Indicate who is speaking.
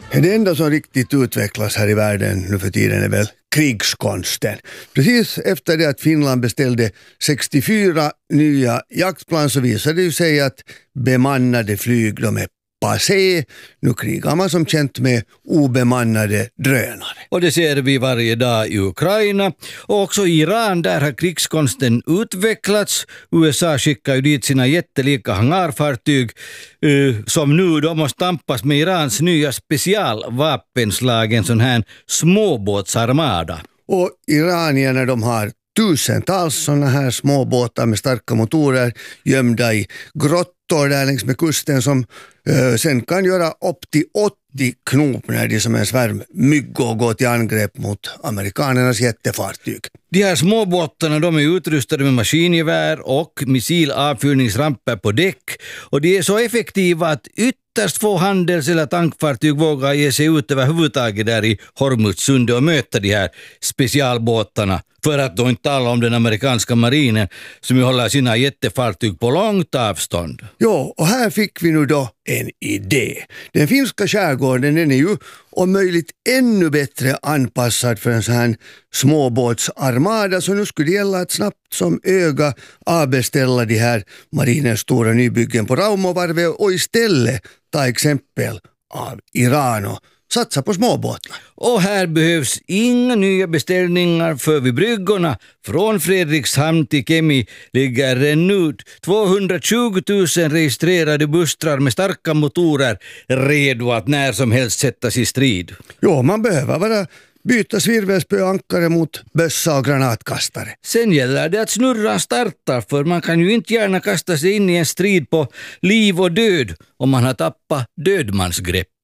Speaker 1: Det enda som riktigt utvecklas här i världen nu för tiden är väl krigskonsten. Precis efter det att Finland beställde 64 nya jaktplan så visade det ju sig att bemannade flyg, de är passé. Nu krigar man som känt med obemannade drönare.
Speaker 2: Och det ser vi varje dag i Ukraina. Och också i Iran, där har krigskonsten utvecklats. USA skickar ju dit sina jättelika hangarfartyg som nu då måste tampas med Irans nya specialvapenslag, en sån här småbåtsarmada.
Speaker 1: Och iranierna, de har tusentals sådana här småbåtar med starka motorer gömda i grottor där längs med kusten som sen kan göra upp till 80 knop när de som en svärm myggor går till angrepp mot amerikanernas jättefartyg.
Speaker 2: De här småbåtarna, de är utrustade med maskingevär och missilavfyrningsramper på däck, och de är så effektiva att ytterst få handels- eller tankfartyg vågar ge sig ut överhuvudtaget där i Hormuzsundet och möta de här specialbåtarna, för att då inte tala om den amerikanska marinen som ju håller sina jättefartyg på långt avstånd.
Speaker 1: Jo, och här fick vi nu då en idé. Den finska skärgården, den är ju om möjligt ännu bättre anpassad för en sån här småbåtsarmada, så nu skulle det gälla att snabbt som öga avbeställa de här marinens stora nybyggen på Raumovarvet och istället ta exempel av Iran och satsa på småbåtar.
Speaker 2: Och här behövs inga nya beställningar, för vid bryggorna från Fredrikshamn till Kemi ligger nu 220 000 registrerade bustrar med starka motorer redo att när som helst sättas i strid.
Speaker 1: Jo, man behöver bara byta svirvelspöankare mot bössa och granatkastare.
Speaker 2: Sen gäller det att snurran startar, för man kan ju inte gärna kasta sig in i en strid på liv och död om man har tappat dödmansgreppet.